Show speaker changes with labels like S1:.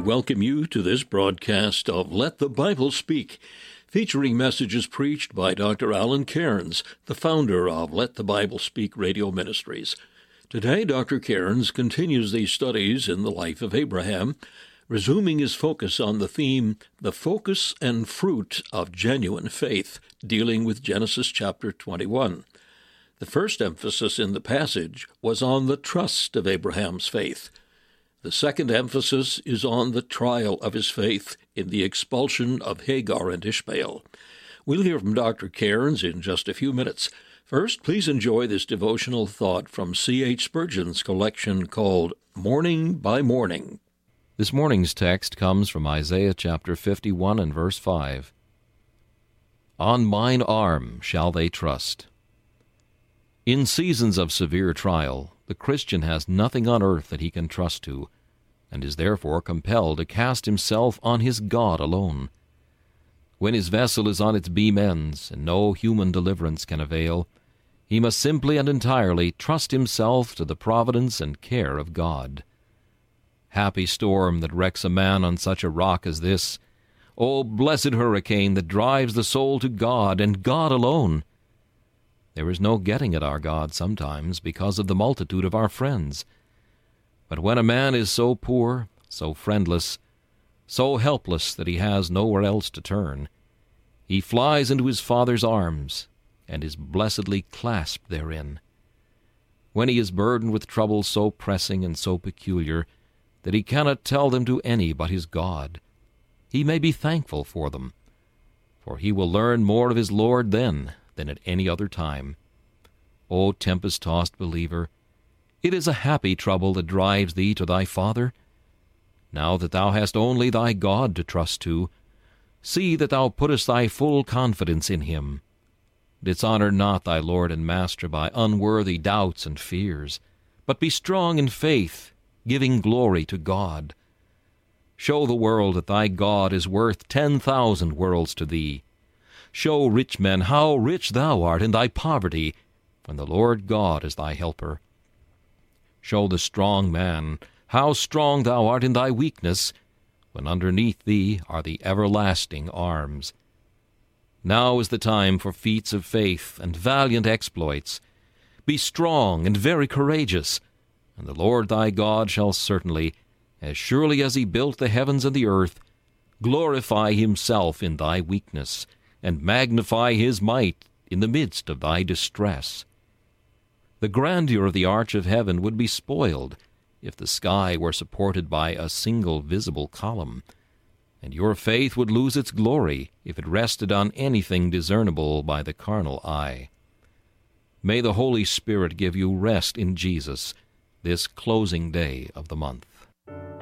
S1: welcome you to this broadcast of Let the Bible Speak, featuring messages preached by Dr. Alan Cairns, the founder of Let the Bible Speak Radio Ministries. Today, Dr. Cairns continues these studies in the life of Abraham, resuming his focus on the theme, The Focus and Fruit of Genuine Faith, dealing with Genesis chapter 21. The first emphasis in the passage was on the trust of Abraham's faith. The second emphasis is on the trial of his faith in the expulsion of Hagar and Ishmael. We'll hear from Dr. Cairns in just a few minutes. First, please enjoy this devotional thought from C.H. Spurgeon's collection called Morning by Morning.
S2: This morning's text comes from Isaiah chapter 51 and verse 5. On mine arm shall they trust. In seasons of severe trial, the Christian has nothing on earth that he can trust to, and is therefore compelled to cast himself on his God alone. When his vessel is on its beam ends, and no human deliverance can avail, he must simply and entirely trust himself to the providence and care of God. Happy storm that wrecks a man on such a rock as this! O blessed hurricane that drives the soul to God, and God alone! There is no getting at our God sometimes because of the multitude of our friends. But when a man is so poor, so friendless, so helpless that he has nowhere else to turn, he flies into his Father's arms and is blessedly clasped therein. When he is burdened with troubles so pressing and so peculiar that he cannot tell them to any but his God, he may be thankful for them, for he will learn more of his Lord then than at any other time. O tempest-tossed believer, it is a happy trouble that drives thee to thy Father. Now that thou hast only thy God to trust to, see that thou puttest thy full confidence in him. Dishonor not thy Lord and Master by unworthy doubts and fears, but be strong in faith, giving glory to God. Show the world that thy God is worth 10,000 worlds to thee. Show rich men how rich thou art in thy poverty, when the Lord God is thy helper. Show the strong man how strong thou art in thy weakness, when underneath thee are the everlasting arms. Now is the time for feats of faith and valiant exploits. Be strong and very courageous, and the Lord thy God shall certainly, as surely as he built the heavens and the earth, glorify himself in thy weakness, and magnify his might in the midst of thy distress. The grandeur of the arch of heaven would be spoiled if the sky were supported by a single visible column, and your faith would lose its glory if it rested on anything discernible by the carnal eye. May the Holy Spirit give you rest in Jesus this closing day of the month.